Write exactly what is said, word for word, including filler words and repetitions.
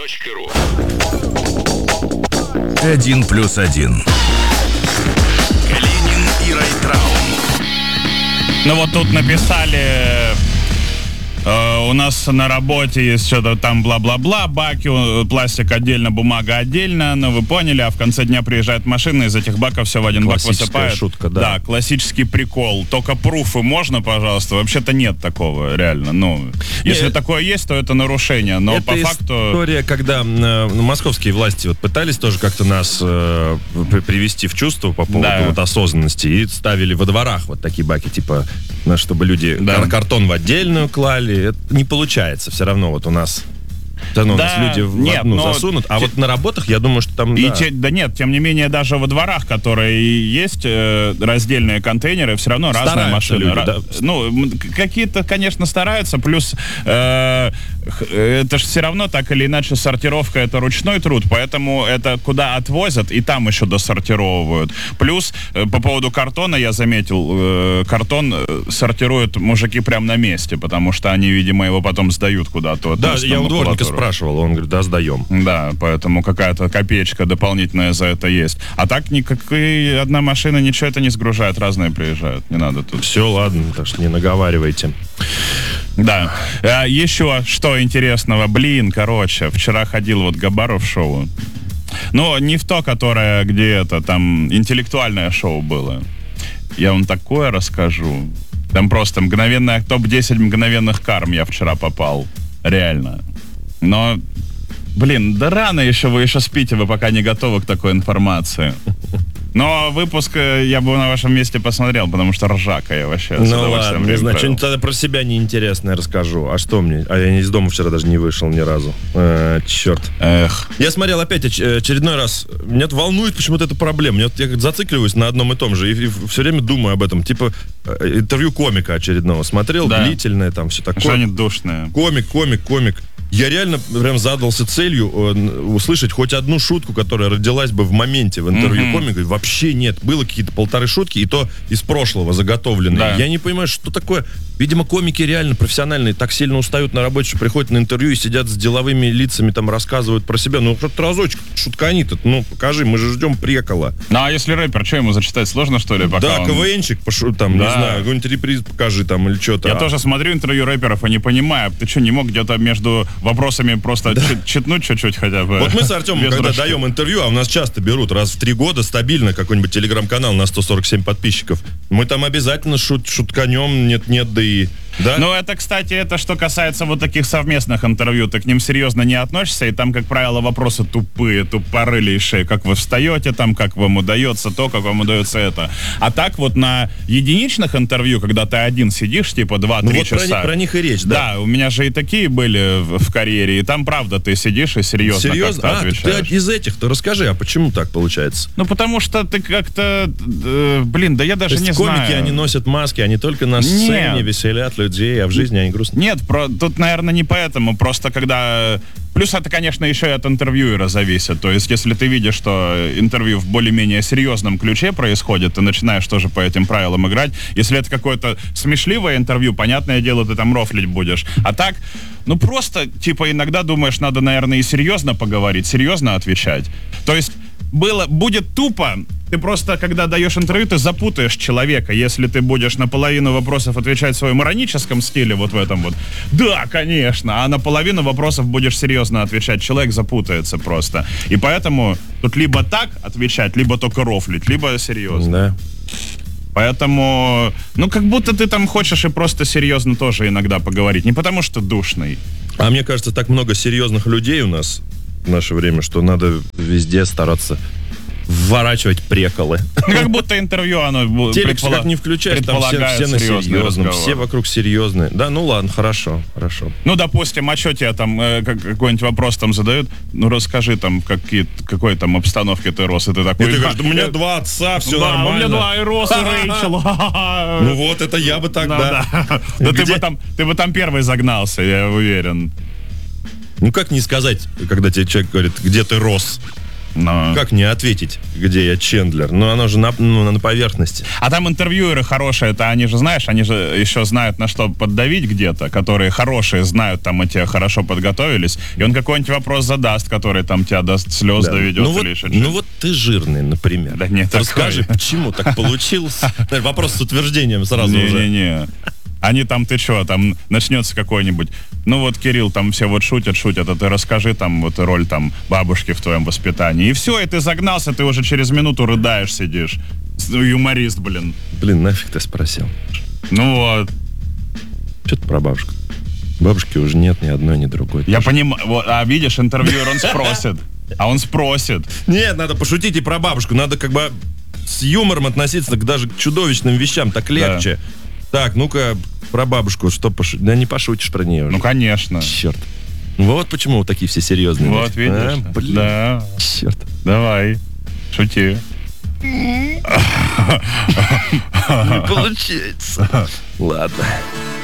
точка ру. Один плюс один. Калинин и Райтраун. Ну вот тут написали... Uh, у нас на работе есть что-то там бла-бла-бла, баки, пластик отдельно, бумага отдельно, но вы поняли, а в конце дня приезжает машина, из этих баков все в один бак высыпает. Шутка, да. Да, классический прикол. Только пруфы можно, пожалуйста? Вообще-то нет такого, реально. Ну, если нет, такое есть, то это нарушение, но это по факту... история, когда э, московские власти вот пытались тоже как-то нас э, привести в чувство по поводу да. вот осознанности и ставили во дворах вот такие баки, типа, чтобы люди да. кар- картон в отдельную клали. Это не получается все равно вот у нас. Да, ну, да, у нас люди в нет, одну но... засунут, а вот на работах, я думаю, что там... И да. те, да нет, тем не менее, даже во дворах, которые есть э, раздельные контейнеры, все равно стараются разные машины. Люди, Ра- да. Ну, какие-то, конечно, стараются, плюс э, это же все равно так или иначе сортировка — это ручной труд, поэтому это куда отвозят, и там еще досортировывают. Плюс э, по поводу картона я заметил, э, картон сортируют мужики прямо на месте, потому что они, видимо, его потом сдают куда-то. Да, я у дворника спрашивал, он говорит, да, сдаем. Да, поэтому какая-то копеечка дополнительная за это есть. А так никакая одна машина ничего это не сгружает, разные приезжают, не надо тут. Все, ладно, так что не наговаривайте. Да. А, еще что интересного, блин, короче, вчера ходил вот Габаров шоу. Но не в то, которое, где это, там, интеллектуальное шоу было. Я вам такое расскажу. Там просто мгновенная, топ десять мгновенных карм я вчера попал. Реально. Но, блин, да рано еще, вы еще спите, вы пока не готовы к такой информации. Но выпуск я бы на вашем месте посмотрел, потому что ржака я вообще. Ну ладно, не знаю, что-нибудь тогда про себя неинтересное расскажу. А что мне? А я из дома вчера даже не вышел ни разу. Э, черт. Эх. Я смотрел опять оч- очередной раз. Меня волнует почему-то эта проблема. Я, я зацикливаюсь на одном и том же. И, и все время думаю об этом. Типа интервью комика очередного. Смотрел, да. Длительное там все такое. Что они душные. Комик, комик, комик. Я реально прям задался целью э, услышать хоть одну шутку, которая родилась бы в моменте в интервью mm-hmm. комика. И вообще нет. Было какие-то полторы шутки, и то из прошлого заготовленные. Да. Я не понимаю, что такое. Видимо, комики реально профессиональные так сильно устают на работе, что приходят на интервью и сидят с деловыми лицами, там рассказывают про себя. Ну, хоть разочек, шуткани-то, ну, покажи, мы же ждем прикола. Ну, а если рэпер, что ему зачитать, сложно, что ли? Пока да, он... КВНчик, пошу, там, да. не знаю, какой-нибудь реприз покажи, там, или что-то. Я а. тоже смотрю интервью рэперов и не понимаю, ты что, не мог где-то между вопросами просто да. чит- читнуть чуть-чуть хотя бы? Вот мы с Артемом, когда дрожки. даем интервью, а у нас часто берут раз в три года стабильно какой-нибудь телеграм-канал на сто сорок семь подписчиков, мы там обязательно шут, шутканем, нет-нет, да и... Да? Ну, это, кстати, это что касается вот таких совместных интервью, ты к ним серьезно не относишься, и там, как правило, вопросы тупые, тупорылейшие, как вы встаете там, как вам удается то, как вам удается это. А так вот на единичных интервью, когда ты один сидишь, типа два-три ну, вот часа. Про, про них и речь, да? Да, у меня же и такие были в, в карьере, и там, правда, ты сидишь и серьезно, серьезно? как-то а, отвечаешь. Ты из этих-то расскажи, а почему так получается? Ну, потому что ты как-то, э, блин, да я даже То есть не комики, знаю. они носят маски, они только на сцене Нет. веселят людей, а в жизни они грустные. Нет, про, тут, наверное, не поэтому, просто когда... Плюс это, конечно, еще и от интервьюера зависит. То есть, если ты видишь, что интервью в более-менее серьезном ключе происходит, ты начинаешь тоже по этим правилам играть. Если это какое-то смешливое интервью, понятное дело, ты там рофлить будешь. А так, ну просто, типа, иногда думаешь, надо, наверное, и серьезно поговорить, серьезно отвечать. То есть, было, будет тупо, ты просто, когда даешь интервью, ты запутаешь человека, если ты будешь на половину вопросов отвечать в своем ироническом стиле, вот в этом вот, да, конечно, а на половину вопросов будешь серьезно отвечать, человек запутается просто. И поэтому тут либо так отвечать, либо только рофлить, либо серьезно. Да. Поэтому, ну, как будто ты там хочешь и просто серьезно тоже иногда поговорить, не потому что душный. А мне кажется, так много серьезных людей у нас в наше время, что надо везде стараться вворачивать приколы. Ну, как будто интервью, оно телек как не включаешь, там все, все на серьезном, все вокруг серьезные. Да, ну ладно, хорошо, хорошо. Ну, допустим, а что тебе там, э, как, какой-нибудь вопрос там задают, ну, расскажи там, какие, какой там обстановке ты рос, и ты такой... И ты говоришь, у меня два отца, все да, нормально. у меня два, и Рос, и Рэйчел. Ну вот, это я бы так, да. Да ты бы там, ты бы там первый загнался, я уверен. Ну, как не сказать, когда тебе человек говорит, где ты рос? Но... Как не ответить, где я Чендлер? Ну, оно же на, ну, на поверхности. А там интервьюеры хорошие, это они же, знаешь, они же еще знают, на что поддавить где-то, которые хорошие знают, там, и те хорошо подготовились, и он какой-нибудь вопрос задаст, который там тебя до слез Да. доведет ну, или вот, еще ну что-то. вот ты жирный, например. Да нет, Расскажи, такой. почему так получилось? Вопрос с утверждением сразу уже. Не-не-не. Они там, ты что, там начнется какой-нибудь... Ну вот, Кирилл, там все вот шутят, шутят, а ты расскажи там вот роль там бабушки в твоем воспитании. И все, и ты загнался, ты уже через минуту рыдаешь, сидишь. Ну, юморист, блин. Блин, нафиг ты спросил? Ну вот. Что ты про бабушку? Бабушки уже нет ни одной, ни другой. Я понимаю. Вот, а видишь, интервьюер, он спросит. А он спросит. Нет, надо пошутить и про бабушку. Надо как бы с юмором относиться к даже к чудовищным вещам. Так легче. Так, ну-ка, про бабушку что пошутить? Да не пошутишь про нее уже. Ну, конечно. Черт. Вот почему вы такие все серьезные. Вот, видишь. А, блин. Да. Черт. Давай. Шути. Не получается. Ладно.